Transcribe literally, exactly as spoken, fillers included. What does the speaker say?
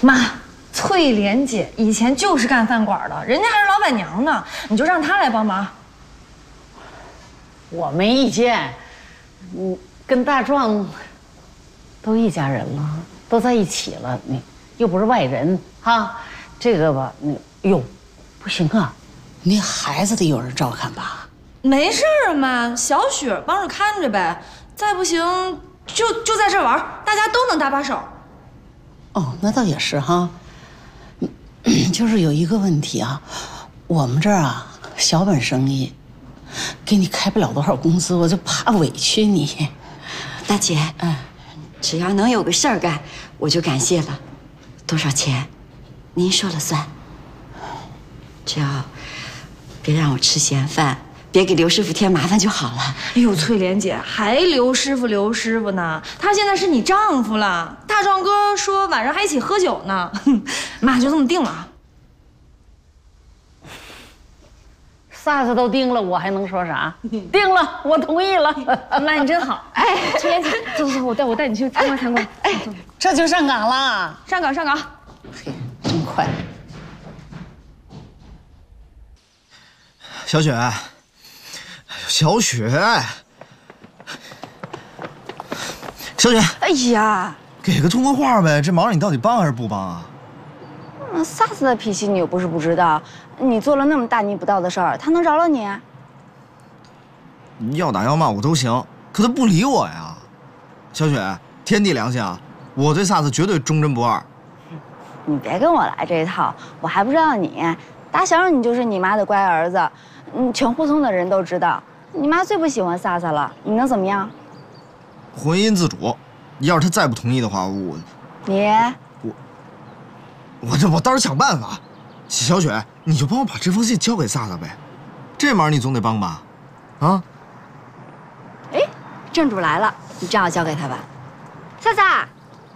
妈，翠莲姐以前就是干饭馆的，人家还是老板娘呢，你就让她来帮忙。 我没意见，你跟大壮都一家人了，都在一起了，你又不是外人哈，这个吧，那哟，不行啊，你孩子得有人照看吧？ 没事儿，妈，小雪帮着看着呗，再不行就就在这玩，大家都能搭把手。 哦，那倒也是哈，就是有一个问题啊，我们这儿啊小本生意，给你开不了多少工资，我就怕委屈你。 大姐，嗯，只要能有个事儿干，我就感谢了。多少钱，您说了算。只要别让我吃闲饭，别给刘师傅添麻烦就好了。 哎呦，翠莲姐，还刘师傅刘师傅呢？他现在是你丈夫了。大壮哥说晚上还一起喝酒呢。妈就这么定了啊。 萨斯都定了，我还能说啥？定了，我同意了。 妈，你真好。哎，翠莲姐，走走，我带我带你去参观参观。哎， 这就上岗了。 上岗上岗。 嘿，真快。 小雪，小雪，小雪， 哎呀， 给个通个话呗，这忙你到底帮还是不帮啊？ 嗯，萨斯的脾气你又不是不知道，你做了那么大逆不道的事儿，他能饶了你？ 你要打要骂我都行，可他不理我呀。小雪，天地良心啊，我对萨斯绝对忠贞不二。 你别跟我来这一套，我还不知道你，打小你就是你妈的乖儿子，嗯，全胡同的人都知道，你妈最不喜欢萨萨了，你能怎么样？ 婚姻自主，要是他再不同意的话，我你我我这我到时候想办法。小雪，你就帮我把这封信交给萨萨呗，这忙你总得帮吧？啊？ 哎，正主来了，你正好交给他吧。萨萨，